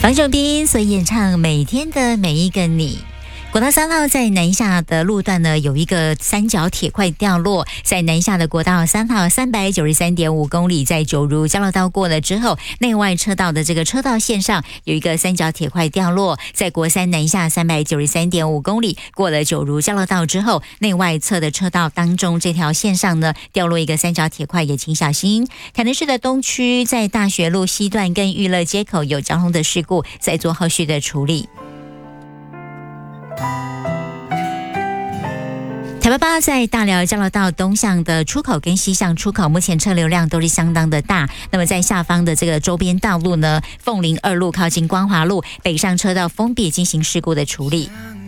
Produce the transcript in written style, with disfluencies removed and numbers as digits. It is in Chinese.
房仲斌所演唱《每天的每一个你》。国道3号在南下的路段呢，有一个三角铁块掉落，在南下的国道3号393.5公里，在九如交流道过了之后，内外车道的这个车道线上有一个三角铁块掉落，在国3南下393.5公里过了九如交流道之后，内外侧的车道当中这条线上呢掉落一个三角铁块，也请小心。台南市的东区在大学路西段跟裕乐街口有交通的事故，在做后续的处理。台北8在大寮交流道东向的出口跟西向出口，目前车流量都是相当的大。那么在下方的这个周边道路呢，凤林2路靠近光华路北上车道封闭，进行事故的处理。